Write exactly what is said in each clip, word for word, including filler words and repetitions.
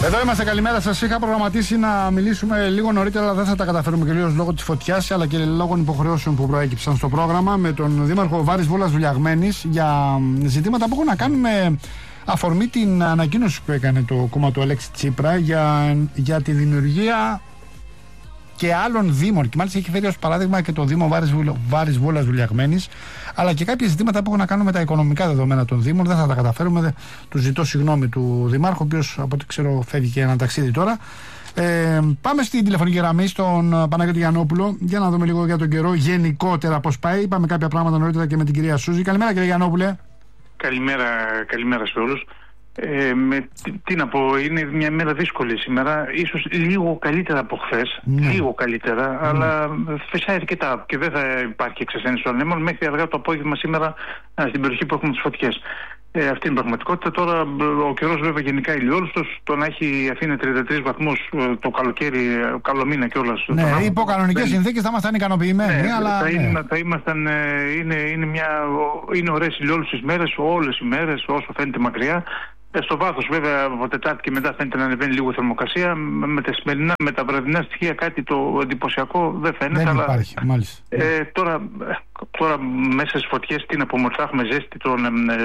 Εδώ είμαστε, καλημέρα σας. Είχα προγραμματίσει να μιλήσουμε λίγο νωρίτερα, αλλά δεν θα τα καταφέρουμε κυρίως λόγω της φωτιάς αλλά και λόγω υποχρεώσεων που προέκυψαν στο πρόγραμμα με τον Δήμαρχο Βάρης Βόλας Δουλιαγμένης για ζητήματα που έχουν να κάνουν με αφορμή την ανακοίνωση που έκανε το κόμμα του Αλέξη Τσίπρα για, για τη δημιουργία και άλλων δήμων. Και μάλιστα έχει φέρει ως παράδειγμα και το Δήμο Βάρης, Βάρης Βόλας Δουλιαγμένης, αλλά και κάποια ζητήματα που έχουν να κάνουν με τα οικονομικά δεδομένα των Δήμων. Δεν θα τα καταφέρουμε. Του ζητώ συγγνώμη του Δημάρχου, ο οποίος από ό,τι ξέρω φεύγει και ένα ταξίδι τώρα. Ε, πάμε στην τηλεφωνική γραμμή στον Παναγιώτη Γιαννόπουλο για να δούμε λίγο για τον καιρό γενικότερα πώς πάει. Είπαμε κάποια πράγματα νωρίτερα και με την κυρία Σούζη. Καλημέρα, κύριε Γιαννόπουλε. Καλημέρα, καλημέρα σε όλους. Ε, με, τι, τι να πω, είναι μια μέρα δύσκολη σήμερα, ίσως λίγο καλύτερα από χθες, ναι. λίγο καλύτερα, mm. αλλά φυσάει αρκετά και δεν θα υπάρχει εξασθένιση των ανέμων μέχρι αργά το απόγευμα σήμερα στην περιοχή που έχουμε τις φωτιές. Ε, αυτή είναι η πραγματικότητα. Τώρα ο καιρός βέβαια γενικά ηλιόλουστος, το να έχει η Αθήνα τριάντα τρεις βαθμούς το καλοκαίρι, καλό μήνα κιόλας. Ναι, υπό κανονικές συνθήκες θα ήμασταν ικανοποιημένοι, ναι, αλλά... Θα, ναι. είναι, θα ήμασταν, είναι, είναι, μια, είναι ωραίες ηλιόλουστες μέρες, όλες οι μέρες, όσο φαίνεται μακριά. Στο βάθος βέβαια από Τετάρτη και μετά φαίνεται να ανεβαίνει λίγο η θερμοκρασία. Με τα σημερινά, με τα βραδινά στοιχεία κάτι το εντυπωσιακό δεν φαίνεται. Δεν αλλά, υπάρχει, μάλιστα. Ε, τώρα, τώρα μέσα στις φωτιές τι να πούμε, θα έχουμε ζέστη των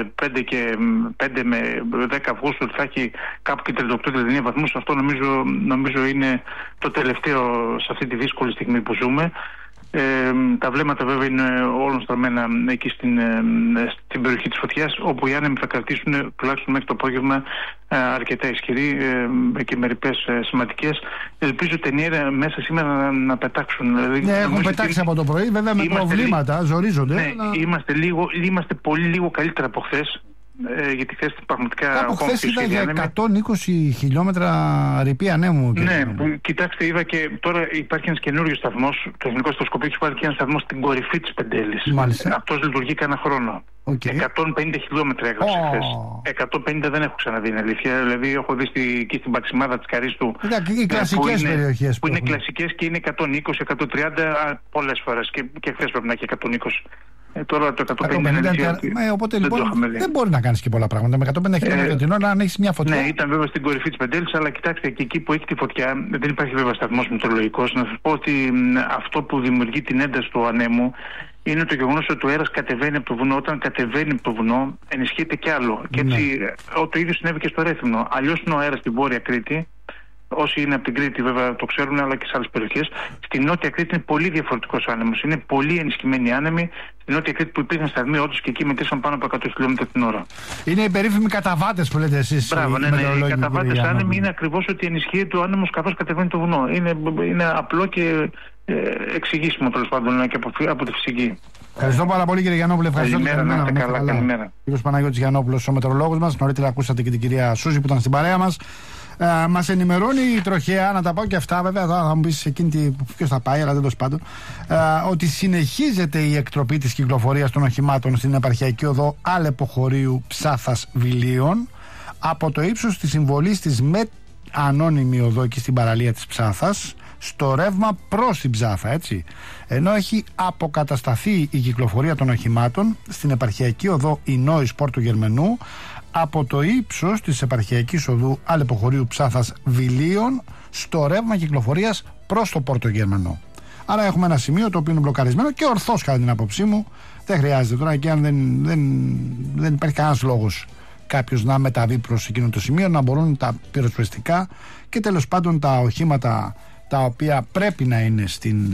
πέντε με δέκα Αυγούστου, θα έχει κάπου και τριάντα οκτώ τριάντα εννέα βαθμούς. Αυτό νομίζω, νομίζω είναι το τελευταίο σε αυτή τη δύσκολη στιγμή που ζούμε. Ε, τα βλέμματα βέβαια είναι όλων στραμμένα εκεί στην, ε, στην περιοχή της φωτιάς, όπου οι άνεμοι θα κρατήσουν τουλάχιστον μέχρι το απόγευμα ε, αρκετά ισχυροί ε, και με ρηπές ε, σημαντικές. Ελπίζω ταινιέρα μέσα σήμερα να, να πετάξουν. Δηλαδή, ναι, έχουν πετάξει από το πρωί, βέβαια με προβλήματα, λί... ζορίζονται. Ναι, αλλά... είμαστε, λίγο, είμαστε πολύ λίγο καλύτερα από χθες. Ε, γιατί χθες πραγματικά... Κάπου χθες ήταν για εκατόν είκοσι χιλιόμετρα ρηπή ανέμου. Ναι, που, κοιτάξτε, είδα και τώρα υπάρχει ένας καινούριος σταθμός, το Εθνικό Σταθμοσκοπείο, υπάρχει και ένας σταθμός στην κορυφή της Πεντέλης. Μάλιστα. Αυτός λειτουργεί κανένα χρόνο. Okay. εκατόν πενήντα χιλιόμετρα έγραψε oh. χθες. εκατόν πενήντα δεν έχω ξαναδεί, είναι αλήθεια. Δηλαδή, έχω δει στη, και στην Παξιμάδα της Καρίστου. Οι κλασικές περιοχές. Που είναι κλασικές και είναι εκατόν είκοσι εκατόν τριάντα πολλές φορές. Και, και χθες πρέπει να έχει εκατόν είκοσι. Ε, τώρα το εκατόν πενήντα είναι αλήθεια. Ε, οπότε δεν, λοιπόν, δεν μπορεί να κάνεις και πολλά πράγματα. Με εκατόν πενήντα χιλιόμετρα την ώρα αν έχεις μια φωτιά. Ναι, ήταν βέβαια στην κορυφή της Πεντέλης, αλλά κοιτάξτε, και εκεί που έχει τη φωτιά δεν υπάρχει βέβαια σταθμός μετεωρολογικός. Να σας πω ότι μ, αυτό που δημιουργεί την ένταση του ανέμου είναι το γεγονός ότι το αέρας κατεβαίνει από το βουνό. Όταν κατεβαίνει από το βουνό, ενισχύεται κι άλλο. Και έτσι ναι. το ίδιο συνέβη και στο Ρέθυμνο. Αλλιώς είναι ο αέρας στην Βόρεια Κρήτη. Όσοι είναι από την Κρήτη βέβαια το ξέρουν, αλλά και σε άλλες περιοχές. Στη Νότια Κρήτη είναι πολύ διαφορετικός άνεμος. Είναι πολύ ενισχυμένοι άνεμοι. Στη Νότια Κρήτη που υπήρχαν σταθμοί, όντως και εκεί μετρήσαν πάνω από εκατό χιλιόμετρα την ώρα. Είναι οι περίφημοι καταβάτες που λέτε εσείς. Μπράβο, ναι, ναι. Οι καταβάτες άνεμοι είναι ακριβώς ότι ενισχύεται ο άνεμος καθώς κατεβαίνει το βουνό. Είναι, είναι απλό και ε, εξηγήσιμο τέλος πάντων και από, από τη φυσική. Ευχαριστώ πάρα πολύ, κύριε Γιαννόπουλε. Ευχαριστώ. Καλημέρα, να είστε καλά. Καλημέρα. Κύριος Παναγιώτης Γιαννόπουλος, ο μετεωρολόγος μας. Νωρίτερα ακούσατε και την κυρία Σούζη που ήταν στην παρέα μας. Uh, μας ενημερώνει η τροχέα, να τα πάω και αυτά, βέβαια θα, θα μου πεις εκείνη τι, ποιος θα πάει, αλλά τέλος πάντων, uh, ότι συνεχίζεται η εκτροπή της κυκλοφορίας των οχημάτων στην επαρχιακή οδό Άλεπο Χωρίου Ψάθας Βιλίων από το ύψος της συμβολής της με ανώνυμη οδό εκεί στην παραλία της Ψάθας στο ρεύμα προς την Ψάθα, έτσι. Ενώ έχει αποκατασταθεί η κυκλοφορία των οχημάτων στην επαρχιακή οδό Ινόης Πόρτου Γερμενού από το ύψος της επαρχιακής οδού Άλεπο Χωρίου Ψάθας Βιλίων στο ρεύμα κυκλοφορίας προς το Πόρτο Γερμανό. Άρα έχουμε ένα σημείο το οποίο είναι μπλοκαρισμένο και ορθώς κατά την άποψή μου. Δεν χρειάζεται τώρα και αν δεν, δεν, δεν υπάρχει κανένας λόγος κάποιος να μεταβεί προς εκείνο το σημείο, να μπορούν τα πυροσβεστικά και τέλος πάντων τα οχήματα τα οποία πρέπει να είναι στην,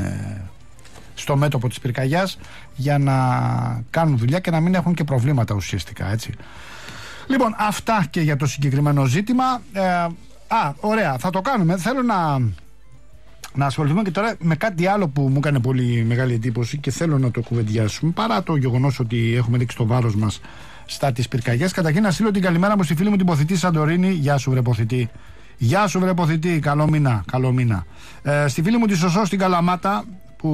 στο μέτωπο της πυρκαγιάς για να κάνουν δουλειά και να μην έχουν και προβλήματα ουσιαστικά, έτσι. Λοιπόν, αυτά και για το συγκεκριμένο ζήτημα. Ε, α, ωραία, θα το κάνουμε. Θέλω να, να ασχοληθούμε και τώρα με κάτι άλλο που μου έκανε πολύ μεγάλη εντύπωση και θέλω να το κουβεντιάσουμε, παρά το γεγονός ότι έχουμε ρίξει το βάρος μας στα της πυρκαγιάς. Καταρχήν να στείλω την καλημέρα μου στη φίλη μου την Ποθητή Σαντορίνη. Γεια σου βρε Ποθητή. Γεια σου βρε Ποθητή, καλό μήνα, καλό μήνα. Ε, στη φίλη μου τη Σωσό στην Καλαμάτα που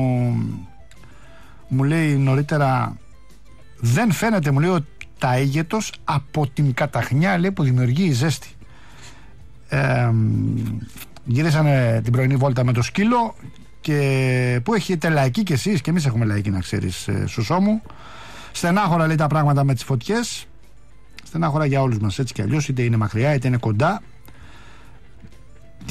μου λέει νωρίτερα δεν φαίνεται, μου λέει ότι τα αίγετος από την καταχνιά, λέει, που δημιουργεί η ζέστη. Ε, γυρίσανε την πρωινή βόλτα με το σκύλο και που έχετε λαϊκή κι εσείς και εμείς έχουμε λαϊκή, να ξέρεις, Σουσό μου. Στενάχωρα, λέει, τα πράγματα με τις φωτιές. Στενάχωρα για όλους μας, έτσι κι αλλιώς, είτε είναι μακριά είτε είναι κοντά.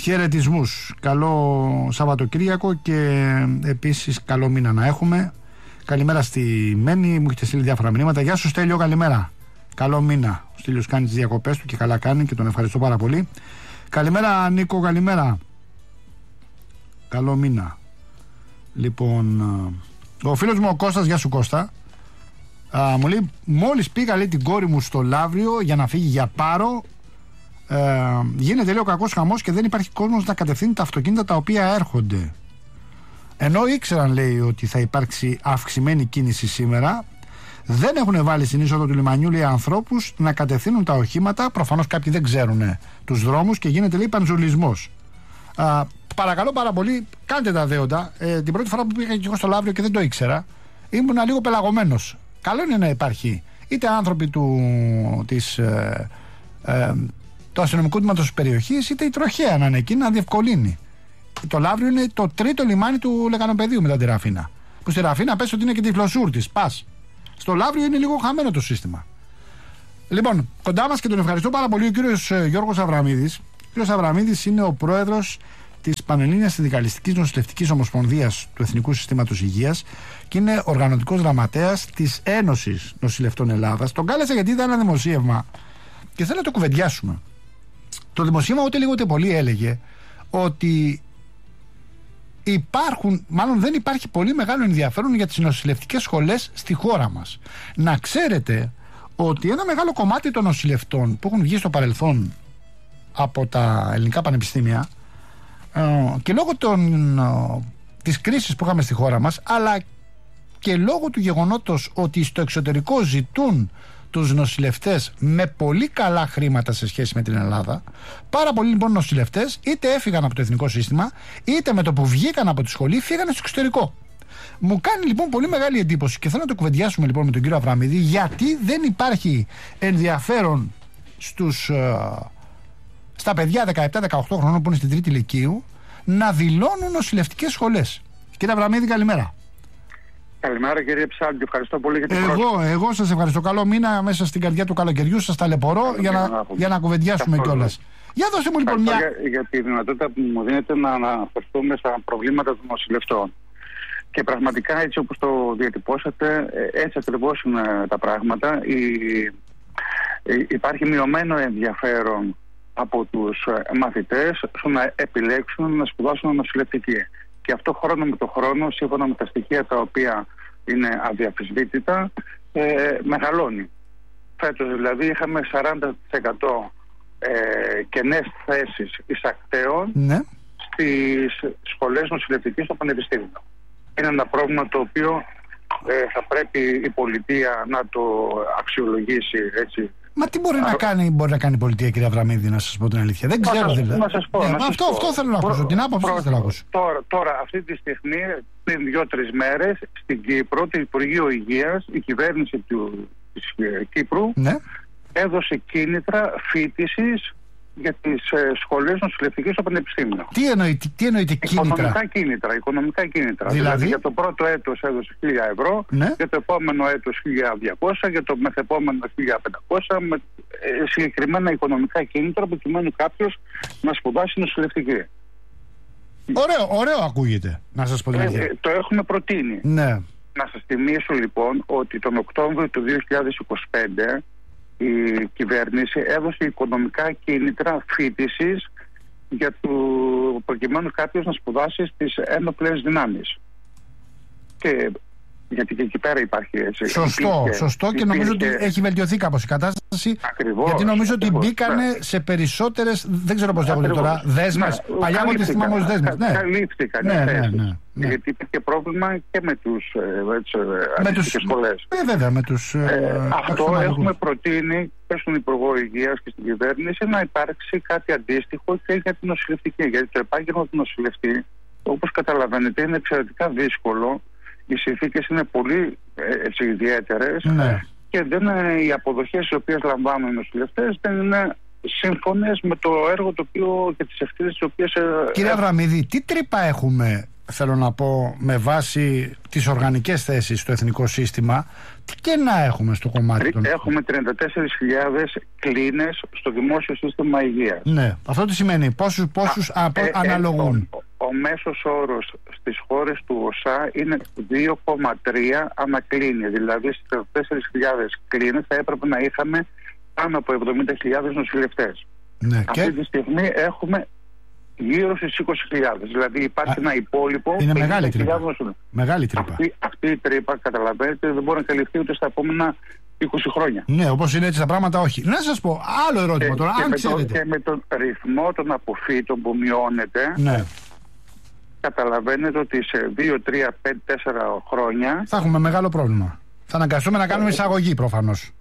Χαιρετισμούς. Καλό Σαββατοκύριακο και επίσης καλό μήνα να έχουμε. Καλημέρα στη Μένη, μου έχετε στείλει διάφορα μηνύματα. Γεια σου Στέλιο, καλημέρα. Καλό μήνα. Ο Στέλιος κάνει τις διακοπές του και καλά κάνει και τον ευχαριστώ πάρα πολύ. Καλημέρα Νίκο, καλημέρα. Καλό μήνα. Λοιπόν, ο φίλος μου ο Κώστας, γεια σου Κώστα. Α, μου λέει, μόλις πήγα λέει την κόρη μου στο Λαύριο για να φύγει για Πάρο. Ε, γίνεται λέει ο κακός χαμός και δεν υπάρχει κόσμος να κατευθύνει τα αυτοκίνητα τα οποία έρχονται. Ενώ ήξεραν λέει ότι θα υπάρξει αυξημένη κίνηση σήμερα, δεν έχουν βάλει στην είσοδο του λιμανιού λέει ανθρώπους να κατευθύνουν τα οχήματα. Προφανώς κάποιοι δεν ξέρουν τους δρόμους και γίνεται λέει παντζουλισμός. Α, παρακαλώ πάρα πολύ, κάντε τα δέοντα. Ε, την πρώτη φορά που πήγα και εγώ στο Λαύριο και δεν το ήξερα, ήμουν λίγο πελαγωμένος. Καλό είναι να υπάρχει είτε άνθρωποι του, της, ε, ε, του αστυνομικού τμήματος της περιοχής, είτε η τροχέα να είναι εκεί να διευκολύνει. Το Λαύριο είναι το τρίτο λιμάνι του Λεκανοπεδίου μετά τη Ραφίνα. Που στη Ραφίνα πες ότι είναι και τη Φλωσούρτης. Πας. Στο Λαύριο είναι λίγο χαμένο το σύστημα. Λοιπόν, κοντά μας και τον ευχαριστώ πάρα πολύ ο κύριος Γιώργος Αβραμίδης. Ο κύριος Αβραμίδης είναι ο πρόεδρος της Πανελλήνιας Συνδικαλιστικής Νοσηλευτικής Ομοσπονδίας του Εθνικού Συστήματος Υγείας και είναι οργανωτικός γραμματέας της Ένωσης Νοσηλευτών Ελλάδας. Τον κάλεσα γιατί ήταν ένα δημοσίευμα και θέλω να το κουβεντιάσουμε. Το δημοσίευμα ούτε λίγο ούτε πολύ έλεγε ότι υπάρχουν, μάλλον δεν υπάρχει πολύ μεγάλο ενδιαφέρον για τις νοσηλευτικές σχολές στη χώρα μας. Να ξέρετε ότι ένα μεγάλο κομμάτι των νοσηλευτών που έχουν βγει στο παρελθόν από τα ελληνικά πανεπιστήμια και λόγω των, της κρίσης που είχαμε στη χώρα μας, αλλά και λόγω του γεγονότος ότι στο εξωτερικό ζητούν τους νοσηλευτές με πολύ καλά χρήματα σε σχέση με την Ελλάδα, πάρα πολλοί λοιπόν νοσηλευτές είτε έφυγαν από το εθνικό σύστημα, είτε με το που βγήκαν από τη σχολή φύγανε στο εξωτερικό. Μου κάνει λοιπόν πολύ μεγάλη εντύπωση και θέλω να το κουβεντιάσουμε λοιπόν με τον κύριο Αβραμίδη, γιατί δεν υπάρχει ενδιαφέρον στους, στα παιδιά δεκαεπτά δεκαοκτώ χρονών που είναι στην τρίτη λυκείου να δηλώνουν νοσηλευτικές σχολές. Κύριε Αβραμίδη, καλημέρα. Καλημέρα κύριε Ψάλτη, ευχαριστώ πολύ για την εγώ, πρόσκληση. Εγώ σας ευχαριστώ. Καλό μήνα μέσα στην καρδιά του καλοκαιριού. Σας ταλαιπωρώ για να, να, για να κουβεντιάσουμε κιόλας. Για δώστε μου λοιπόν μια... Για, για τη δυνατότητα που μου δίνετε να αναφερθούμε στα προβλήματα των νοσηλευτών. Και πραγματικά έτσι όπως το διατυπώσατε, έτσι ακριβώς είναι τα πράγματα. Η, η, υπάρχει μειωμένο ενδιαφέρον από τους μαθητές στο να επιλέξουν να σπουδάσουν νοσηλευτική. Και αυτό χρόνο με το χρόνο, σύμφωνα με τα στοιχεία τα οποία είναι αδιαφυσβήτητα, ε, μεγαλώνει. Φέτος δηλαδή είχαμε σαράντα τοις εκατό ε, κενές θέσεις εισακτέων ναι. στις σχολές νοσηλευτικής στο πανεπιστήμιο. Είναι ένα πρόβλημα το οποίο ε, θα πρέπει η πολιτεία να το αξιολογήσει έτσι. Μα τι μπορεί, Α, να, κάνει, μπορεί να κάνει η πολιτεία, κύριε Αβραμίδη, να σας πω την αλήθεια? Δεν ξέρω σας, δηλαδή. Να σας πω, ναι, να σας αυτό, πω. αυτό θέλω να ακούσω. Την άποψη θέλω να ακούσω. Τώρα, τώρα, αυτή τη στιγμή, πριν δύο-τρεις μέρες, στην Κύπρο, το Υπουργείο Υγείας, η κυβέρνηση του, της Κύπρου, ναι. έδωσε κίνητρα φοιτησης για τις ε, σχολές νοσηλευτικές στο πανεπιστήμιο. Τι εννοείται, τι εννοείται κίνητρα? Οικονομικά κίνητρα, οικονομικά κίνητρα. Δηλαδή? δηλαδή για το πρώτο έτος έδωσε χίλια ευρώ, ναι. για το επόμενο έτος χίλια διακόσια, για το μεθεπόμενο χίλια πεντακόσια, με ε, συγκεκριμένα οικονομικά κίνητρα προκειμένου κάποιος να σπουδάσει νοσηλευτική. Ωραίο, ωραίο ακούγεται, να σας πω την αλήθεια. Ε, ε, το έχουμε προτείνει. Ναι. Να σας θυμίσω λοιπόν ότι τον Οκτώβριο του δύο χιλιάδες είκοσι πέντε η κυβέρνηση έδωσε οικονομικά κίνητρα φοιτησης για το προκειμένου κάποιος να σπουδάσει στις ένοπλες δυνάμεις. Και γιατί και εκεί πέρα υπάρχει έτσι. Σωστό, υπήρχε, σωστό και υπήρχε... νομίζω ότι έχει βελτιωθεί κάπως η κατάσταση. Ακριβώς. Γιατί νομίζω ακριβώς, ότι μπήκανε ναι. σε περισσότερες, δεν ξέρω πώς λέγονται τώρα, δέσμες. Ναι, παλιά μου τη θυμάμαι ως δέσμες. Ναι. Καλύφθηκαν ναι, οι ναι, θέσεις. ναι, ναι. Γιατί υπήρχε πρόβλημα και με τους αντίστοιχες σχολές. Ε, βέβαια, με τους, ε, αυτό έχουμε προτείνει και στον Υπουργό Υγείας και στην κυβέρνηση να υπάρξει κάτι αντίστοιχο και για την νοσηλευτική. Γιατί το επάγγελμα του νοσηλευτή, όπως καταλαβαίνετε, είναι εξαιρετικά δύσκολο. Οι συνθήκες είναι πολύ έτσι, ιδιαίτερες ναι. και δεν είναι, οι αποδοχές οι οποίες λαμβάνουν οι νοσηλευτές δεν είναι σύμφωνες με το έργο το οποίο, και τις ευθύνες τις οποίες... Κύριε Αβραμίδη, τι τρύπα έχουμε θέλω να πω, με βάση τις οργανικές θέσεις στο εθνικό σύστημα, τι κενά έχουμε στο κομμάτι των... Έχουμε τριάντα τέσσερις χιλιάδες κλίνες στο δημόσιο σύστημα υγείας. Ναι, αυτό τι σημαίνει, πόσους, πόσους α, α, ε, αναλογούν. Ε, ο, ο μέσος όρος στις χώρες του ΟΣΑ είναι δύο κόμμα τρία ανακλίνη, δηλαδή στις τριάντα τέσσερις χιλιάδες κλίνες θα έπρεπε να είχαμε πάνω από εβδομήντα χιλιάδες νοσηλευτές. Ναι, αυτή και... τη στιγμή έχουμε γύρω στις είκοσι χιλιάδες. Δηλαδή υπάρχει Α, ένα υπόλοιπο. Είναι μεγάλη τρύπα. Μεγάλη τρύπα. Αυτή, αυτή η τρύπα, καταλαβαίνετε, δεν μπορεί να καλυφθεί ούτε στα επόμενα είκοσι χρόνια. Ναι, όπως είναι έτσι τα πράγματα, όχι. Να σας πω άλλο ερώτημα και, τώρα. Και, αν με ξέρετε. το, και με τον ρυθμό των αποφύτων που μειώνεται, ναι. καταλαβαίνετε ότι σε δύο, τρία, πέντε, τέσσερα χρόνια θα έχουμε μεγάλο πρόβλημα. Θα αναγκαστούμε να κάνουμε εισαγωγή προφανώς.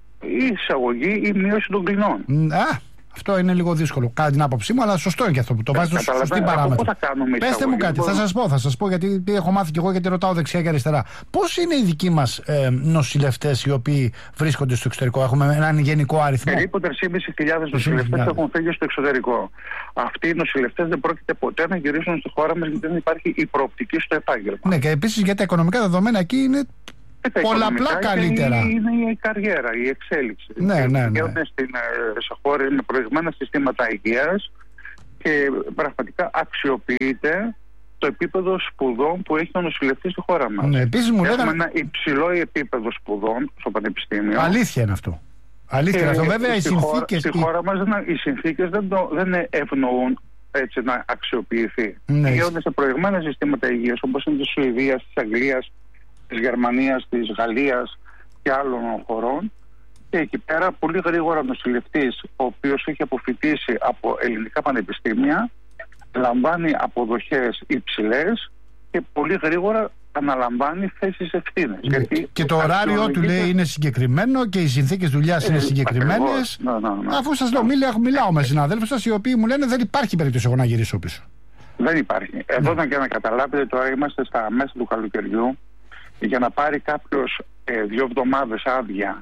Ή εισαγωγή ή μείωση των κλινών. Α, αυτό είναι λίγο δύσκολο κατά την άποψή μου, αλλά σωστό είναι και αυτό που το βάζετε στο σωστή παράμετρο. Πέστε μου κάτι, θα σας πω, θα σας πω, γιατί έχω μάθει κι εγώ, γιατί ρωτάω δεξιά και αριστερά. Πώς είναι οι δικοί μας ε, νοσηλευτές οι οποίοι βρίσκονται στο εξωτερικό? Έχουμε έναν γενικό αριθμό. Περίπου τρεις χιλιάδες πεντακόσιους νοσηλευτές έχουν φύγει στο εξωτερικό. Αυτοί οι νοσηλευτές δεν πρόκειται ποτέ να γυρίσουν στη χώρα μας, γιατί δεν υπάρχει η προοπτική στο επάγγελμα. Ναι, και επίσης γιατί τα οικονομικά δεδομένα εκεί είναι πολλαπλά καλύτερα. Είναι η καριέρα, η εξέλιξη. Ναι, ναι, ναι. Στην, σε χώρες με προηγμένα συστήματα υγείας και πραγματικά αξιοποιείται το επίπεδο σπουδών που έχει ο νοσηλευτής στη χώρα μας. Ναι, επίσης μου Έχουμε λέγανε... ένα υψηλό επίπεδο σπουδών στο πανεπιστήμιο. Αλήθεια είναι αυτό. Αλήθεια είναι αυτό. Βέβαια οι συνθήκες... Στη χώρα μας οι συνθήκες δεν, το, δεν ευνοούν έτσι να αξιοποιηθεί. Ναι. Γίνονται σε προηγμένα συστήματα υγείας όπως είναι της Σουηδίας, της Αγγλίας, της Γερμανίας, της Γαλλίας και άλλων χωρών, και εκεί πέρα πολύ γρήγορα νοσηλευτής ο οποίος έχει αποφοιτήσει από ελληνικά πανεπιστήμια λαμβάνει αποδοχές υψηλές και πολύ γρήγορα αναλαμβάνει θέσεις ευθύνες. Ναι. Και, και το ωράριο του λέει είναι συγκεκριμένο και οι συνθήκες δουλειάς ε, είναι συγκεκριμένες. Ναι, ναι, ναι. Αφού σας λέω, μιλάω, μιλάω με συναδέλφους σας οι οποίοι μου λένε δεν υπάρχει περίπτωση εγώ να γυρίσω πίσω. Δεν υπάρχει. Εδώ ναι. Και να καταλάβετε, τώρα είμαστε στα μέσα του καλοκαιριού. Για να πάρει κάποιος ε, δύο εβδομάδες άδεια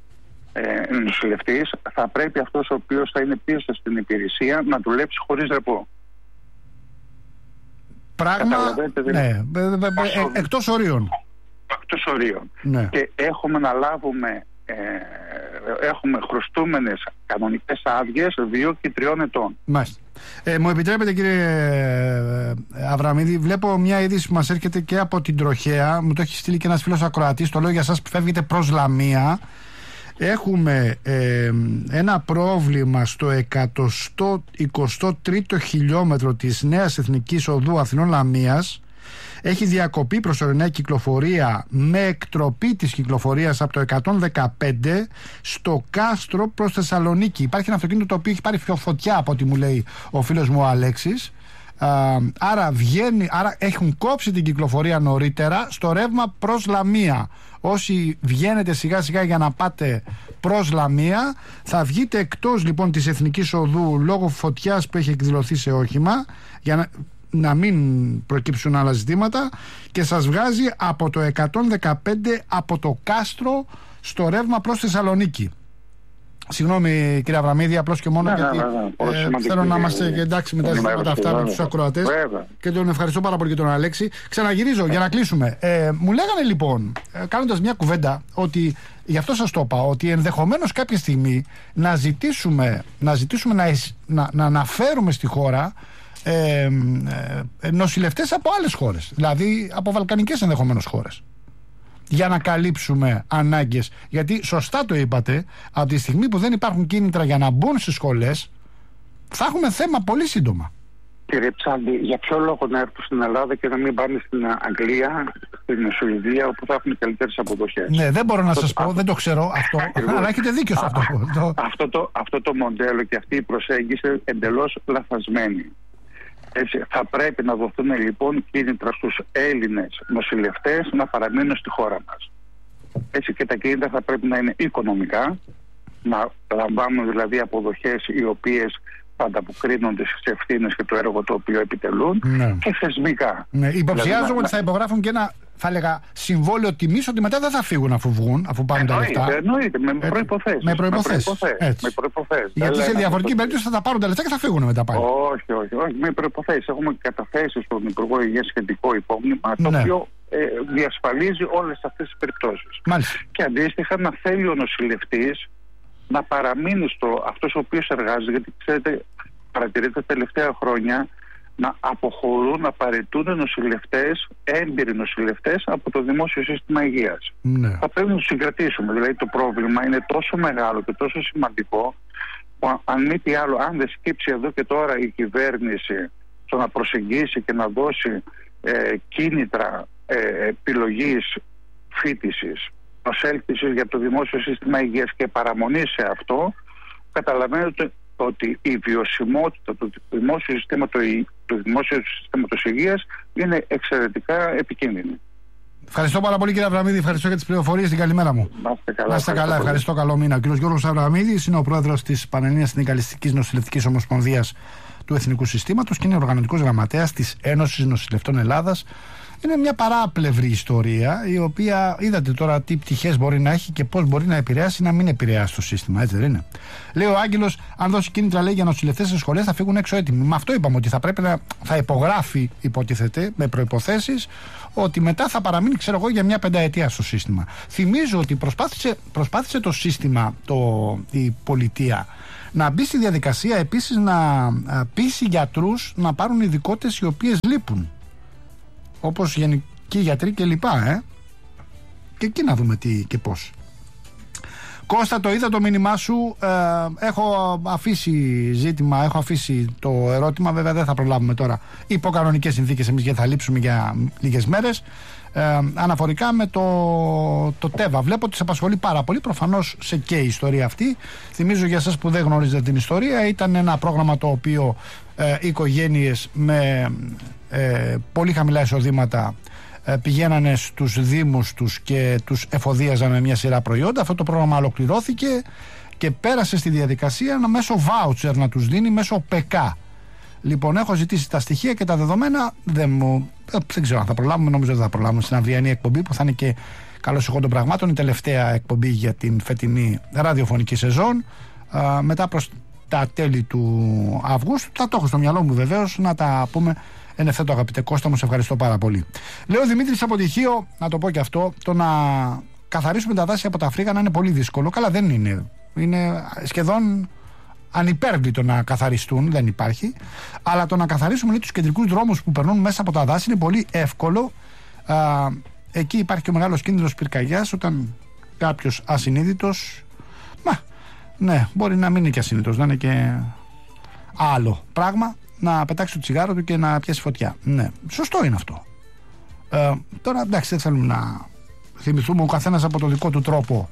ε, νοσηλευτής, θα πρέπει αυτός ο οποίος θα είναι πίσω στην υπηρεσία να δουλέψει χωρίς ρεπό. Πράγμα, ναι, ε, εκτός ορίων. Εκτός ορίων. Ναι. Και έχουμε να λάβουμε, ε, έχουμε χρωστούμενες κανονικές άδειες δύο και τριών ετών. Μάλιστα. Ε, μου επιτρέπετε κύριε Αβραμίδη, βλέπω μια είδηση που μας έρχεται και από την Τροχέα, μου το έχει στείλει και ένας φίλος ακροατής, το λέω για σας που φεύγετε προς Λαμία. Έχουμε ε, ένα πρόβλημα στο εκατόν είκοσι τρίτο χιλιόμετρο της νέας Εθνικής Οδού Αθηνών Λαμίας. Έχει διακοπεί προσωρινά κυκλοφορία με εκτροπή της κυκλοφορίας από το εκατόν δεκαπέντε στο Κάστρο προς Θεσσαλονίκη. Υπάρχει ένα αυτοκίνητο το οποίο έχει πάρει φωτιά από ό,τι μου λέει ο φίλος μου ο Αλέξης. Α, άρα, βγαίνει, άρα έχουν κόψει την κυκλοφορία νωρίτερα στο ρεύμα προς Λαμία. Όσοι βγαίνετε σιγά σιγά για να πάτε προς Λαμία, θα βγείτε εκτός λοιπόν της Εθνικής Οδού λόγω φωτιάς που έχει εκδηλωθεί σε όχημα, για να, να μην προκύψουν άλλα ζητήματα, και σας βγάζει από το εκατόν δεκαπέντε από το Κάστρο στο ρεύμα προς Θεσσαλονίκη. Συγγνώμη κύριε Αβραμίδη, απλώς και μόνο ναι, γιατί ναι, ναι, ναι. Ε, θέλω να είμαστε εντάξει με τα ζητήματα αυτά με τους ακροατές, και τον ευχαριστώ πάρα πολύ και τον Αλέξη. Ξαναγυρίζω για να κλείσουμε. Ε, μου λέγανε λοιπόν, κάνοντας μια κουβέντα, ότι γι' αυτό σας το είπα, ότι ενδεχομένως κάποια στιγμή να ζητήσουμε να, ζητήσουμε να, να, να αναφέρουμε στη χώρα ε, ε, νοσηλευτές από άλλες χώρες, δηλαδή από βαλκανικές ενδεχομένως χώρες, για να καλύψουμε ανάγκες. Γιατί σωστά το είπατε, από τη στιγμή που δεν υπάρχουν κίνητρα για να μπουν στις σχολές, θα έχουμε θέμα πολύ σύντομα. Κύριε Ψάντη, για ποιο λόγο να έρθουν στην Ελλάδα και να μην πάνε στην Αγγλία, στην Σουηδία, όπου θα έχουν καλύτερες αποδοχές? Ναι, δεν μπορώ να αυτό, σας πω, αυτό, δεν το ξέρω αυτό, αλλά έχετε δίκιο σε αυτό. Αυτό το, αυτό το μοντέλο και αυτή η προσέγγιση εντελώς λαθασμένη. Έτσι, θα πρέπει να δοθούν λοιπόν κίνητρα στους Έλληνες νοσηλευτές να παραμείνουν στη χώρα μας. Έτσι, και τα κίνητρα θα πρέπει να είναι οικονομικά, να λαμβάνουν δηλαδή αποδοχές οι οποίες θα ανταποκρίνονται στις ευθύνες και το έργο το οποίο επιτελούν, ναι. Και θεσμικά. Ναι, υποψιάζομαι δηλαδή, ότι θα υπογράφουν και ένα θα έλεγα, συμβόλαιο τιμής ότι μετά δεν θα φύγουν αφού βγουν, αφού πάρουν εννοείται, τα λεφτά. Εννοείται, με προϋποθέσεις. Με προϋποθέσεις. Με προϋποθέσεις. Γιατί σε διαφορετική περίπτωση θα τα πάρουν τα λεφτά και θα φύγουν μετά πάλι. Όχι, όχι, όχι. Με προϋποθέσεις. Έχουμε καταθέσει στον Υπουργό Υγείας σχετικό υπόμνημα, το ναι. οποίο ε, διασφαλίζει όλες αυτές τις περιπτώσεις. Μάλιστα. Και αντίστοιχα να θέλει ο νοσηλευτής να παραμείνει στο αυτός ο οποίος εργάζεται, γιατί ξέρετε, παρατηρείται τα τελευταία χρόνια να αποχωρούν, να παραιτούν νοσηλευτές, έμπειροι νοσηλευτές από το δημόσιο σύστημα υγείας. Ναι. Θα πρέπει να τους συγκρατήσουμε. Δηλαδή το πρόβλημα είναι τόσο μεγάλο και τόσο σημαντικό που αν μη τι άλλο, αν δεν σκύψει εδώ και τώρα η κυβέρνηση στο να προσεγγίσει και να δώσει ε, κίνητρα ε, επιλογής φοιτησης, προσέλκυσης για το δημόσιο σύστημα υγείας και παραμονή σε αυτό, καταλαβαίνετε ότι η βιωσιμότητα του δημόσιου συστήματος, του δημόσιου συστήματος υγείας είναι εξαιρετικά επικίνδυνη. Ευχαριστώ πάρα πολύ, κύριε Αβραμίδη. Ευχαριστώ για τις πληροφορίες. Την καλημέρα μου. Να είστε καλά. Να είστε καλά. Ευχαριστώ. Καλό μήνα. Ο κύριος Γιώργος Αβραμίδης είναι ο πρόεδρος της Πανελλήνιας Συνδικαλιστικής Νοσηλευτικής Ομοσπονδίας του Εθνικού Συστήματος και είναι οργανωτικός γραμματέας της Ένωσης Νοσηλευτών Ελλάδας. Είναι μια παράπλευρη ιστορία, η οποία είδατε τώρα τι πτυχές μπορεί να έχει και πώς μπορεί να επηρεάσει ή να μην επηρεάσει το σύστημα, έτσι δεν είναι? Λέει ο Άγγελος, αν δώσει κίνητρα, λέει, για νοσηλευτές σε σχολές θα φύγουν έξω έτοιμοι. Με αυτό είπαμε ότι θα πρέπει να θα υπογράφει, υποτίθεται, με προϋποθέσεις, ότι μετά θα παραμείνει, ξέρω εγώ, για μια πενταετία στο σύστημα. Θυμίζω ότι προσπάθησε, προσπάθησε το σύστημα, το, η πολιτεία, να μπει στη διαδικασία επίσης να πείσει γιατρούς να πάρουν ειδικότητες οι οποίες λείπουν, όπως γενικοί γιατροί και λοιπά, ε. Και εκεί να δούμε τι και πώς. Κώστα, το είδα το μήνυμά σου. ε, Έχω αφήσει ζήτημα, έχω αφήσει το ερώτημα. Βέβαια δεν θα προλάβουμε τώρα υπό κανονικές συνθήκες εμείς, γιατί θα λείψουμε για λίγες μέρες. ε, Αναφορικά με το, το ΤΕΒΑ. Βλέπω ότι σε απασχολεί πάρα πολύ. Προφανώς σε και η ιστορία αυτή. Θυμίζω για εσάς που δεν γνωρίζετε την ιστορία, ήταν ένα πρόγραμμα το οποίο ε, οικογένειες με ε, πολύ χαμηλά εισοδήματα ε, πηγαίνανε στους δήμους τους και τους εφοδίαζαν με μια σειρά προϊόντα. Αυτό το πρόγραμμα ολοκληρώθηκε και πέρασε στη διαδικασία να μέσω βάουτσερ να τους δίνει μέσω ΠΕΚΑ. Λοιπόν, έχω ζητήσει τα στοιχεία και τα δεδομένα. Δεν, μου, ε, δεν ξέρω αν θα προλάβουμε, νομίζω δεν θα προλάβουμε στην αυριανή εκπομπή που θα είναι και καλώς ηχών των πραγμάτων, η τελευταία εκπομπή για την φετινή ραδιοφωνική σεζόν. Ε, μετά προς τα τέλη του Αυγούστου. Θα το έχω στο μυαλό μου βεβαίως να τα πούμε εν ευθέτω, αγαπητέ Κώστα μου, σε ευχαριστώ πάρα πολύ. Λέω ο Δημήτρης από Τυχείο, να το πω και αυτό, το να καθαρίσουμε τα δάση από τα φρίγανα είναι πολύ δύσκολο. Καλά, δεν είναι. Είναι σχεδόν ανυπέρβλητο να καθαριστούν, δεν υπάρχει. Αλλά το να καθαρίσουμε, λέει, τους κεντρικούς δρόμους που περνούν μέσα από τα δάση είναι πολύ εύκολο. Α, εκεί υπάρχει και ο μεγάλος κίνδυνος πυρκαγιάς, όταν κάποιος ασυνείδητος, μα, ναι, μπορεί να μην είναι και ασυνείδητος, να είναι και άλλο πράγμα, να πετάξει το τσιγάρο του και να πιάσει φωτιά. Ναι, σωστό είναι αυτό. Ε, τώρα, εντάξει, δεν θέλουμε να θυμηθούμε ο καθένας από το δικό του τρόπο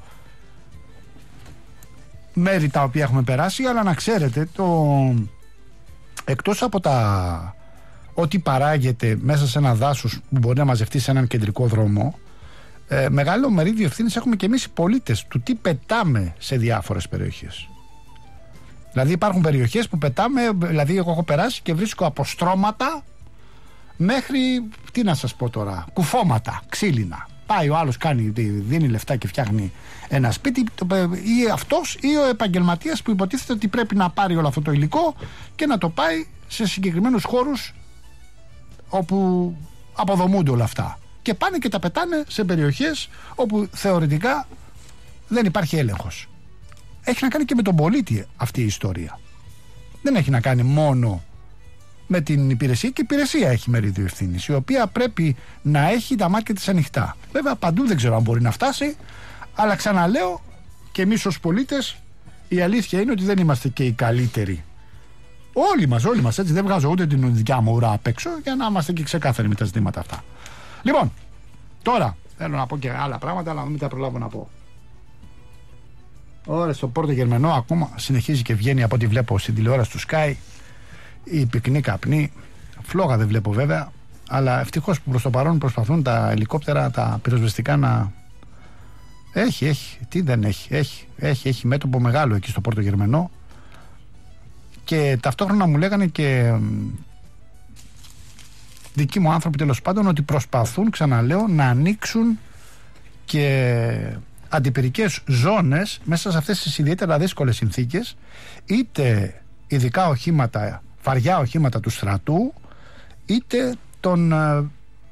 μέρη τα οποία έχουμε περάσει, αλλά να ξέρετε, το εκτός από τα ό,τι παράγεται μέσα σε ένα δάσος που μπορεί να μαζευτεί σε έναν κεντρικό δρόμο, ε, μεγάλο μερίδιο ευθύνης έχουμε και εμείς οι πολίτες του τι πετάμε σε διάφορες περιοχές. Δηλαδή υπάρχουν περιοχές που πετάμε, δηλαδή εγώ έχω περάσει και βρίσκω από στρώματα μέχρι, τι να σας πω τώρα, κουφώματα, ξύλινα. Πάει ο άλλος, κάνει, δίνει λεφτά και φτιάχνει ένα σπίτι, ή αυτός ή ο επαγγελματίας που υποτίθεται ότι πρέπει να πάρει όλο αυτό το υλικό και να το πάει σε συγκεκριμένους χώρους όπου αποδομούνται όλα αυτά. Και πάνε και τα πετάνε σε περιοχές όπου θεωρητικά δεν υπάρχει έλεγχος. Έχει να κάνει και με τον πολίτη αυτή η ιστορία. Δεν έχει να κάνει μόνο με την υπηρεσία, και η υπηρεσία έχει μερίδιο ευθύνης, η οποία πρέπει να έχει τα μάτια της ανοιχτά. Βέβαια παντού δεν ξέρω αν μπορεί να φτάσει, αλλά ξαναλέω, και εμείς ως πολίτες η αλήθεια είναι ότι δεν είμαστε και οι καλύτεροι. Όλοι μας, όλοι μας, έτσι, δεν βγάζω ούτε την δικιά μου ουρά απ' έξω, για να είμαστε και ξεκάθαροι με τα ζητήματα αυτά. Λοιπόν, τώρα θέλω να πω και άλλα πράγματα, αλλά μην τα προλάβω να πω. Ωραία, στο Πόρτο Γερμανό ακόμα συνεχίζει και βγαίνει, από ό,τι βλέπω στην τηλεόραση του Sky, η πυκνή καπνή. Φλόγα δεν βλέπω βέβαια, αλλά ευτυχώς που προς το παρόν προσπαθούν τα ελικόπτερα, τα πυροσβεστικά να... Έχει, έχει, τι δεν έχει, έχει, έχει, έχει μέτωπο μεγάλο εκεί στο Πόρτο Γερμανό. Και ταυτόχρονα μου λέγανε και δικοί μου άνθρωποι τέλος πάντων, ότι προσπαθούν, ξαναλέω, να ανοίξουν και αντιπυρικές ζώνες μέσα σε αυτές τις ιδιαίτερα δύσκολες συνθήκες, είτε ειδικά οχήματα, βαριά οχήματα του στρατού, είτε των ε,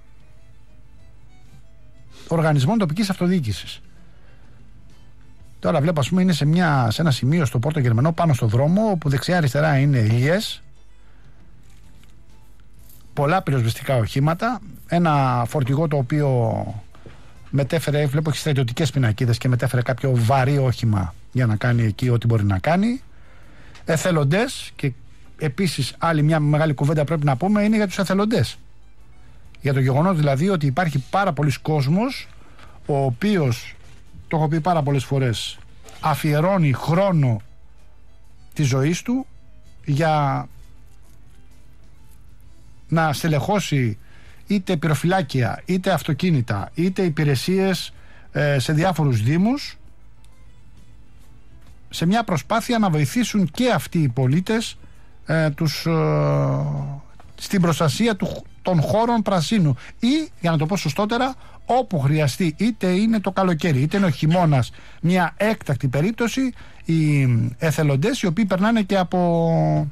οργανισμών τοπικής αυτοδιοίκησης. Τώρα βλέπω, ας πούμε, είναι σε, μια, σε ένα σημείο στο Πόρτο Γερμανό, πάνω στο δρόμο, όπου δεξιά-αριστερά είναι ηλιές, πολλά πυροσβεστικά οχήματα, ένα φορτηγό το οποίο μετέφερε, βλέπω έχει στρατιωτικές πινακίδες και μετέφερε κάποιο βαρύ όχημα για να κάνει εκεί ό,τι μπορεί να κάνει. Εθελοντές, και επίσης άλλη μια μεγάλη κουβέντα πρέπει να πούμε είναι για τους εθελοντές. Για το γεγονός δηλαδή ότι υπάρχει πάρα πολλοί κόσμος ο οποίος, το έχω πει πάρα πολλές φορές, αφιερώνει χρόνο της ζωής του για να στελεχώσει είτε πυροφυλάκια, είτε αυτοκίνητα, είτε υπηρεσίες ε, σε διάφορους δήμους, σε μια προσπάθεια να βοηθήσουν και αυτοί οι πολίτες ε, τους, ε, στην προστασία του, των χώρων πρασίνου, ή, για να το πω σωστότερα, όπου χρειαστεί, είτε είναι το καλοκαίρι είτε είναι ο χειμώνας, μια έκτακτη περίπτωση, οι εθελοντές οι οποίοι περνάνε και από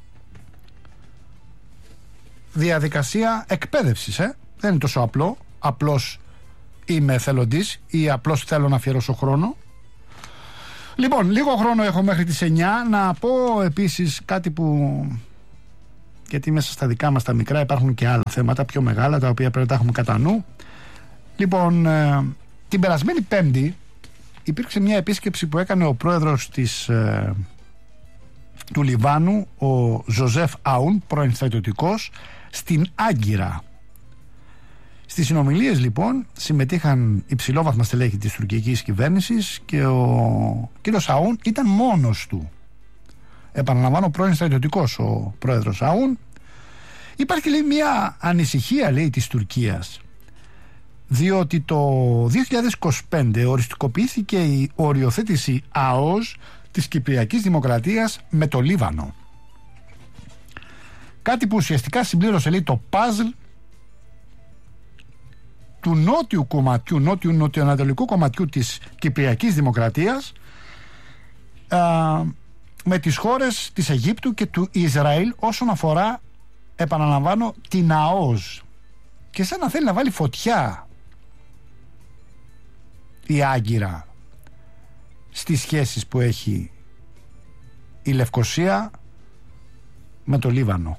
διαδικασία εκπαίδευσης, ε. δεν είναι τόσο απλό, απλώς είμαι εθελοντής ή απλώς θέλω να αφιερώσω χρόνο. Λοιπόν, λίγο χρόνο έχω μέχρι τις εννιά. Να πω επίσης κάτι που, γιατί μέσα στα δικά μας τα μικρά υπάρχουν και άλλα θέματα πιο μεγάλα, τα οποία πρέπει να τα έχουμε κατά νου. Λοιπόν, ε, την περασμένη Πέμπτη υπήρξε μια επίσκεψη που έκανε ο πρόεδρος της, ε, του Λιβάνου, ο Ζωζέφ Αούν, πρώην στρατιωτικός, στην Άγκυρα. Στις συνομιλίες λοιπόν συμμετείχαν υψηλόβαθμα στελέχη της τουρκικής κυβέρνησης και ο κύριος Αούν ήταν μόνος του. Επαναλαμβάνω, πρώην στρατιωτικός ο πρόεδρος Αούν. Υπάρχει, λέει, μια ανησυχία, λέει, της Τουρκίας, διότι το δύο χιλιάδες είκοσι πέντε οριστικοποιήθηκε η οριοθέτηση ΑΟΣ της Κυπριακής Δημοκρατίας με το Λίβανο. Κάτι που ουσιαστικά συμπλήρωσε, λέει, το παζλ του νότιου κομματιού, νότιου νοτιοανατολικού κομματιού της Κυπριακής Δημοκρατίας α, με τις χώρες της Αιγύπτου και του Ισραήλ όσον αφορά, επαναλαμβάνω, την ΑΟΣ. Και σαν να θέλει να βάλει φωτιά η Άγκυρα στις σχέσεις που έχει η Λευκοσία με το Λίβανο.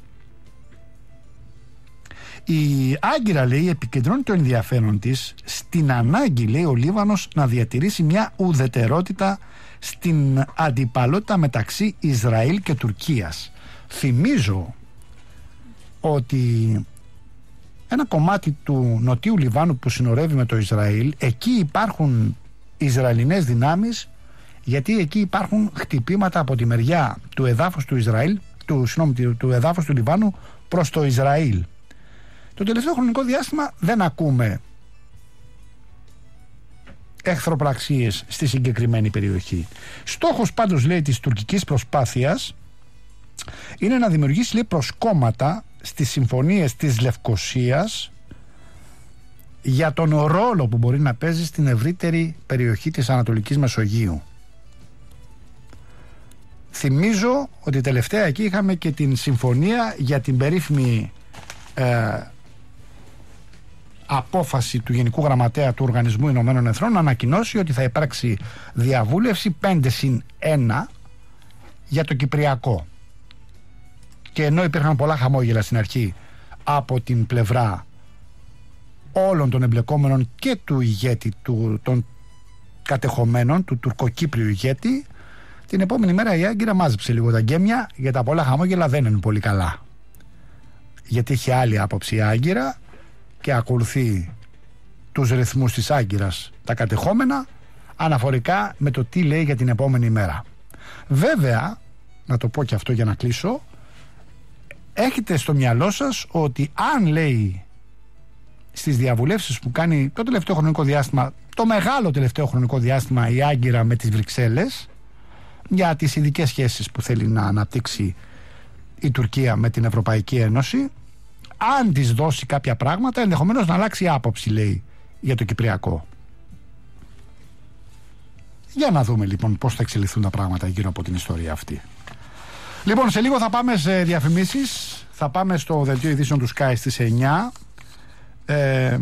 Η Άγκυρα, λέει, επικεντρώνει το ενδιαφέρον της στην ανάγκη, λέει, ο Λίβανος να διατηρήσει μια ουδετερότητα στην αντιπαλότητα μεταξύ Ισραήλ και Τουρκίας. Θυμίζω ότι ένα κομμάτι του νοτίου Λιβάνου που συνορεύει με το Ισραήλ, εκεί υπάρχουν Ισραηλινές δυνάμεις, γιατί εκεί υπάρχουν χτυπήματα από τη μεριά του εδάφους του Ισραήλ, του, συγνώμη, του εδάφους του Λιβάνου προς το Ισραήλ. Το τελευταίο χρονικό διάστημα δεν ακούμε εχθροπραξίες στη συγκεκριμένη περιοχή. Στόχος πάντως, λέει, της τουρκικής προσπάθειας είναι να δημιουργήσει, λέει, προσκόμματα στις συμφωνίες της Λευκοσίας για τον ρόλο που μπορεί να παίζει στην ευρύτερη περιοχή της Ανατολικής Μεσογείου. Θυμίζω ότι τελευταία εκεί είχαμε και την συμφωνία για την περίφημη ε, απόφαση του Γενικού Γραμματέα του Οργανισμού Ηνωμένων Εθνών να ανακοινώσει ότι θα υπάρξει διαβούλευση πέντε συν ένα για το Κυπριακό. Και ενώ υπήρχαν πολλά χαμόγελα στην αρχή από την πλευρά όλων των εμπλεκόμενων και του ηγέτη, του, των κατεχομένων, του τουρκοκύπριου ηγέτη, την επόμενη μέρα η Άγκυρα μάζεψε λίγο τα γκέμια, γιατί τα πολλά χαμόγελα δεν είναι πολύ καλά. Γιατί έχει άλλη άποψη η Άγκυρα και ακολουθεί τους ρυθμούς της Άγκυρας τα κατεχόμενα αναφορικά με το τι λέει για την επόμενη μέρα. Βέβαια, να το πω και αυτό για να κλείσω, έχετε στο μυαλό σας ότι αν, λέει, στις διαβουλεύσεις που κάνει το τελευταίο χρονικό διάστημα, το μεγάλο τελευταίο χρονικό διάστημα, η Άγκυρα με τις Βρυξέλλες για τις ειδικές σχέσεις που θέλει να αναπτύξει η Τουρκία με την Ευρωπαϊκή Ένωση, αν της δώσει κάποια πράγματα, ενδεχομένως να αλλάξει άποψη, λέει, για το Κυπριακό. Για να δούμε λοιπόν πώς θα εξελιχθούν τα πράγματα γύρω από την ιστορία αυτή. Λοιπόν, σε λίγο θα πάμε σε διαφημίσεις. Θα πάμε στο δελτίο ειδήσεων του Sky στις εννιά. Ε,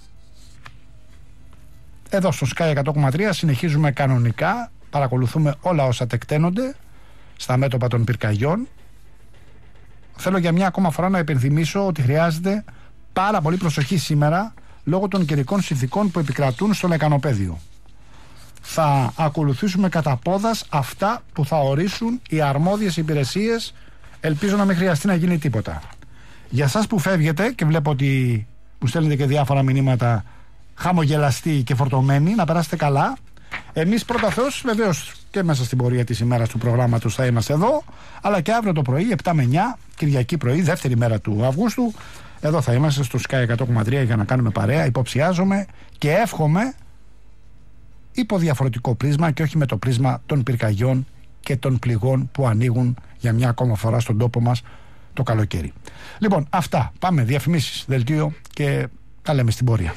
εδώ στο Sky εκατό κόμμα τρία συνεχίζουμε κανονικά. Παρακολουθούμε όλα όσα τεκταίνονται στα μέτωπα των πυρκαγιών. Θέλω για μια ακόμα φορά να υπενθυμίσω ότι χρειάζεται πάρα πολύ προσοχή σήμερα λόγω των καιρικών συνθηκών που επικρατούν στο λεκανοπέδιο. Θα ακολουθήσουμε κατά πόδας αυτά που θα ορίσουν οι αρμόδιες υπηρεσίες. Ελπίζω να μην χρειαστεί να γίνει τίποτα. Για σας που φεύγετε, και βλέπω ότι μου στέλνετε και διάφορα μηνύματα χαμογελαστοί και φορτωμένοι, να περάσετε καλά. Εμείς πρώτα Θεός, βεβαίως και μέσα στην πορεία της ημέρας του προγράμματος θα είμαστε εδώ, αλλά και αύριο το πρωί, επτά με εννιά, Κυριακή πρωί, δεύτερη μέρα του Αυγούστου, εδώ θα είμαστε στο Sky εκατό κόμμα τρία για να κάνουμε παρέα. Υποψιάζομαι και εύχομαι υπό διαφορετικό πρίσμα και όχι με το πρίσμα των πυρκαγιών και των πληγών που ανοίγουν για μια ακόμα φορά στον τόπο μας το καλοκαίρι. Λοιπόν, αυτά. Πάμε διαφημίσεις, δελτίο και τα λέμε στην πορεία.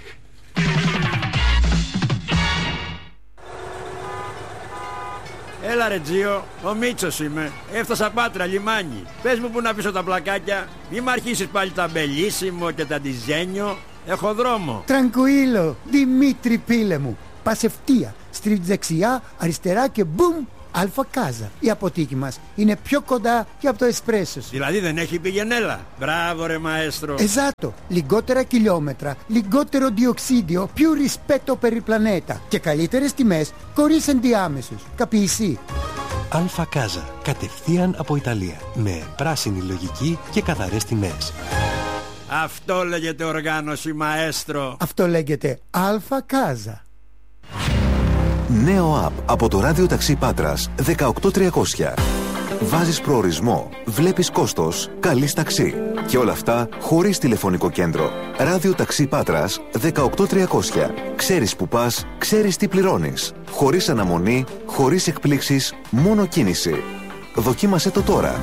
Έλα ρε Τζίο, ο Μίτσος είμαι. Έφτασα Πάτρα, λιμάνι. Πες μου που να πείσω τα πλακάκια. Μη μ' αρχίσεις πάλι τα μπελίσιμο και τα ντιζένιο. Έχω δρόμο. Τρανκουίλο, Δημήτρη πίλε μου. Πας ευθεία, στρίβεις δεξιά, αριστερά και μπουμ, Αλφα Κάζα. Η αποθήκη μας είναι πιο κοντά και από το εσπρέσο σου. Δηλαδή δεν έχει πηγενέλα. Μπράβο ρε μαέστρο. Εζάτο, λιγότερα χιλιόμετρα, λιγότερο διοξίδιο, più rispetto per il pianeta και καλύτερες τιμές χωρίς ενδιάμεσους. Καπιεισί. Αλφα Κάζα, κατευθείαν από Ιταλία, με πράσινη λογική και καθαρές τιμές. Αυτό λέγεται οργάνωση μαέστρο. Αυτό λέγεται Αλφα Κάζα. Νέο app από το ράδιο ταξί Πάτρας δεκαοκτώ τριακόσια. Βάζεις προορισμό, βλέπεις κόστος, καλείς ταξί. Και όλα αυτά χωρίς τηλεφωνικό κέντρο. Ράδιο ταξί Πάτρας δεκαοκτώ τριακόσια. Ξέρεις που πας, ξέρεις τι πληρώνεις. Χωρίς αναμονή, χωρίς εκπλήξεις, μόνο κίνηση. Δοκίμασέ το τώρα.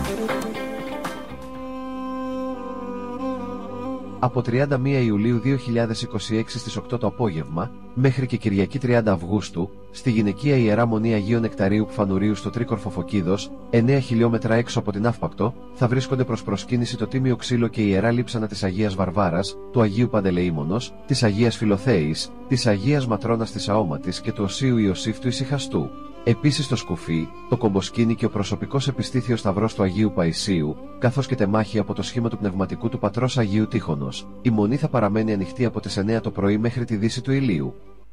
Από τριάντα μία Ιουλίου δύο χιλιάδες είκοσι έξι στις οκτώ το απόγευμα, μέχρι και Κυριακή τριάντα Αυγούστου, στη γυναικεία Ιερά Μονή Αγίου Νεκταρίου Πφανουρίου στο Τρίκορφο Φωκίδος, εννέα χιλιόμετρα έξω από την Αύπακτο, θα βρίσκονται προς προσκύνηση το Τίμιο Ξύλο και η Ιερά Λείψανα της Αγίας Βαρβάρας, του Αγίου Παντελεήμονος, της Αγίας Φιλοθέης, της Αγίας Ματρώνας της Αώματης και του Οσίου Ιωσήφ του Ησυχαστού. Επίσης το σκουφί, το κομποσκίνι και ο προσωπικός επιστήθιος σταυρός του Αγίου Παϊσίου, καθώς και τεμάχη από το σχήμα του πνευματικού του πατρός Αγίου Τύχωνος. Η μονή θα παραμένει ανοιχτή από τις εννέα το πρωί μέχρι τη δύση του ηλίου.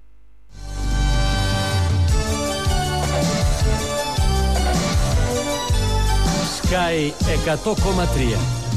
Sky εκατό κόμμα τρία.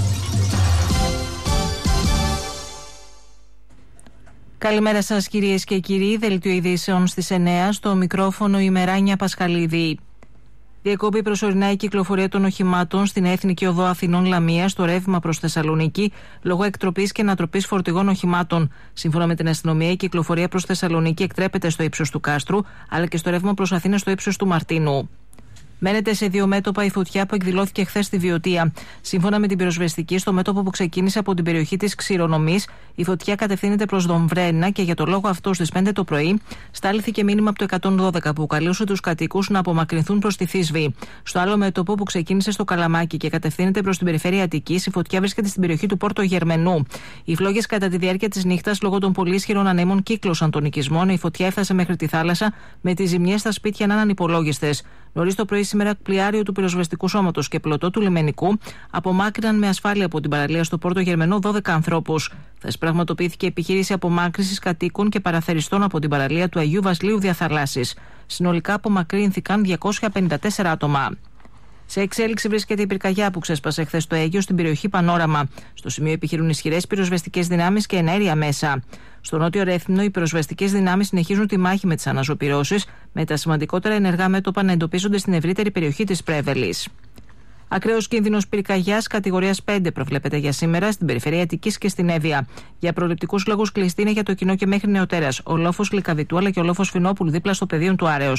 Καλημέρα σας κυρίες και κύριοι, δελτίο ειδήσεων στις εννέα, στο μικρόφωνο η Μεράνια Πασχαλίδη. Διακόπη προσωρινά η κυκλοφορία των οχημάτων στην Εθνική Οδό Αθηνών Λαμίας στο ρεύμα προς Θεσσαλονίκη λόγω εκτροπής και ανατροπής φορτηγών οχημάτων. Σύμφωνα με την αστυνομία, η κυκλοφορία προς Θεσσαλονίκη εκτρέπεται στο ύψος του Κάστρου, αλλά και στο ρεύμα προς Αθήνα στο ύψος του Μαρτίνου. Μένεται σε δύο μέτωπα η φωτιά που εκδηλώθηκε χθες στη Βιωτία. Σύμφωνα με την πυροσβεστική, στο μέτωπο που ξεκίνησε από την περιοχή της Ξηρονομής, η φωτιά κατευθύνεται προς Δομβρένα και για το λόγο αυτό στις πέντε το πρωί στάλθηκε μήνυμα από το εκατόν δώδεκα που καλούσε τους κατοίκους να απομακρυνθούν προς τη Θήσβη. Στο άλλο μέτωπο που ξεκίνησε στο Καλαμάκι και κατευθύνεται προς την περιφέρεια Αττικής, η φωτιά βρίσκεται στην περιοχή του Πόρτο Γερμενού. Οι φλόγες κατά τη διάρκεια της νύχτας λόγω των πολύ ισχυρών ανέμων κύκλωσαν τον οικισμό. Η φωτιά έφτασε μέχρι τη θάλασσα με τις ζημιές στα σπίτια να είναι ανυπολόγιστες. Νωρίς το πρωί σήμερα, πλοιάριο του πυροσβεστικού σώματος και πλωτό του λιμενικού απομάκρυναν με ασφάλεια από την παραλία στο Πόρτο Γερμενό δώδεκα ανθρώπους. Χθες πραγματοποιήθηκε επιχείρηση απομάκρυνσης κατοίκων και παραθεριστών από την παραλία του Αγίου Βασιλείου Διαθαλάσσης. Συνολικά απομακρύνθηκαν διακόσια πενήντα τέσσερα άτομα. Σε εξέλιξη βρίσκεται η πυρκαγιά που ξέσπασε χθες το Αίγιο στην περιοχή Πανόραμα. Στο σημείο επιχειρούν ισχυρές πυροσβεστικές δυνάμεις και εναέρια μέσα. Στο νότιο Ρέθυμνο, οι πυροσβεστικές δυνάμεις συνεχίζουν τη μάχη με τις αναζωπυρώσεις, με τα σημαντικότερα ενεργά μέτωπα να εντοπίζονται στην ευρύτερη περιοχή της Πρέβελης. Ακραίος κίνδυνος πυρκαγιάς κατηγορίας πέντε προβλέπεται για σήμερα στην περιφέρεια Αττικής και στην Εύβοια. Για προληπτικούς λόγους κλειστή είναι για το κοινό και μέχρι νεοτέρας ο λόφος Λυκαβητού αλλά και ο λόφος Φινόπουλου δίπλα στο πεδίο του Άρεως.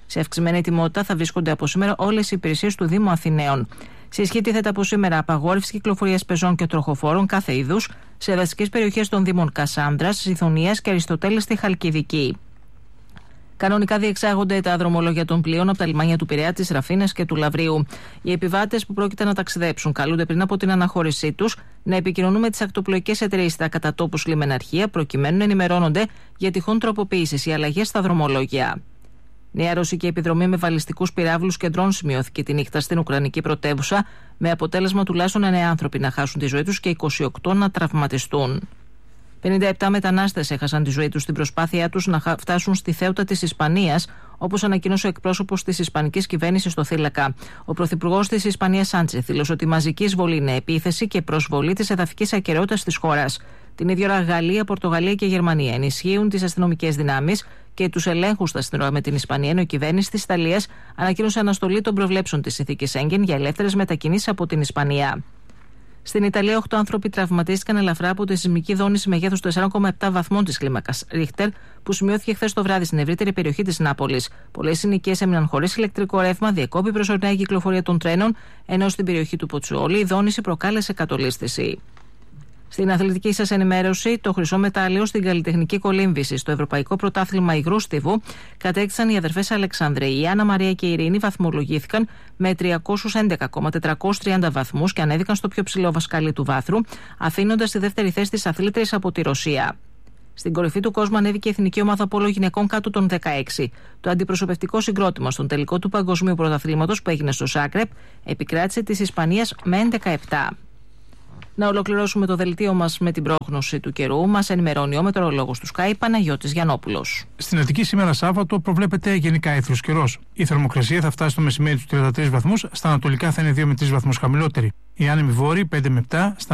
Σε αυξημένη ετοιμότητα θα βρίσκονται από σήμερα όλες οι υπηρεσίες του Δήμου Αθηναίων. Σε ισχύ τίθεται από σήμερα απαγόρευση κυκλοφορίας πεζών και τροχοφόρων κάθε είδους σε δασικές περιοχές των Δήμων Κασάνδρας, Ζηθωνίας και Αριστοτέλη στη Χαλκιδική. Κανονικά διεξάγονται τα δρομολόγια των πλοίων από τα λιμάνια του Πειραιά, της Ραφίνας και του Λαβρίου. Οι επιβάτες που πρόκειται να ταξιδέψουν καλούνται πριν από την αναχώρησή τους να επικοινωνούν με τις ακτοπλοϊκές εταιρείες στα κατά τόπους λιμεναρχεία προκειμένου να ενημερώνονται για τυχόν τροποποιήσεις ή αλλαγές στα δρομολόγια. Νέα ρωσική επιδρομή με βαλιστικούς πυράβλους και ντρόν σημειώθηκε τη νύχτα στην Ουκρανική πρωτεύουσα, με αποτέλεσμα τουλάχιστον εννέα άνθρωποι να χάσουν τη ζωή τους και είκοσι οκτώ να τραυματιστούν. πενήντα επτά μετανάστες έχασαν τη ζωή τους στην προσπάθειά τους να φτάσουν στη Θέουτα της Ισπανίας, όπως ανακοίνωσε ο εκπρόσωπος της Ισπανικής κυβέρνησης στο θύλακα. Ο πρωθυπουργός της Ισπανίας, Σάντσεθ, δήλωσε ότι η μαζική εισβολή είναι επίθεση και προσβολή της εδαφικής ακεραιότητας της χώρας. Την ίδια ώρα, Γαλλία, Πορτογαλία και Γερμανία ενισχύουν τις αστυνομικές δυνάμεις και τους ελέγχους στα σύνορα με την Ισπανία, ενώ η κυβέρνηση της Ιταλίας ανακοίνωσε αναστολή των προβλέψεων της συνθήκης Σέγγεν για ελεύθερες μετακινήσεις από την Ισπανία. Στην Ιταλία, οκτώ άνθρωποι τραυματίστηκαν ελαφρά από τη σεισμική δόνηση μεγέθους τέσσερα κόμμα επτά βαθμών της κλίμακας Ρίχτερ, που σημειώθηκε χθες το βράδυ στην ευρύτερη περιοχή της Νάπολης. Πολλές συνοικίες έμειναν χωρίς ηλεκτρικό ρεύμα, διεκόπη προσωρινά η κυκλοφορία των τρένων, ενώ στην περιοχή του Ποτσουόλη η δόνηση προκάλεσε κατολίσθηση. Στην αθλητική σας ενημέρωση, το χρυσό μετάλλιο στην καλλιτεχνική κολύμβηση στο Ευρωπαϊκό Πρωτάθλημα Υγρού Στίβου κατέκτησαν οι αδερφές Αλεξανδρέη. Η Άννα Μαρία και η Ειρήνη βαθμολογήθηκαν με τριακόσιους έντεκα κόμμα τετρακόσιους τριάντα βαθμούς και ανέβηκαν στο πιο ψηλό βασκάλι του βάθρου, αφήνοντας στη δεύτερη θέση τις αθλήτριες από τη Ρωσία. Στην κορυφή του κόσμου ανέβηκε η εθνική ομάδα πόλο γυναικών κάτω των δεκαέξι. Το αντιπροσωπευτικό συγκρότημα στον τελικό του Παγκοσμίου Πρωταθλήματος που έγινε στο Ζάγκρεπ επικράτησε της Ισπανίας με έντεκα επτά. Να ολοκληρώσουμε το δελτίο μας με την πρόγνωση του καιρού. Μας ενημερώνει ο μετεωρολόγος του Sky, Παναγιώτης Γιαννόπουλος. Στην Αττική σήμερα Σάββατο προβλέπεται γενικά αίθριος καιρός. Η θερμοκρασία θα φτάσει στο μεσημέρι τους τριάντα τρεις βαθμούς, στα ανατολικά θα είναι δύο με τρεις βαθμούς χαμηλότερη. Η άνεμη βόρειη πέντε με επτά, στα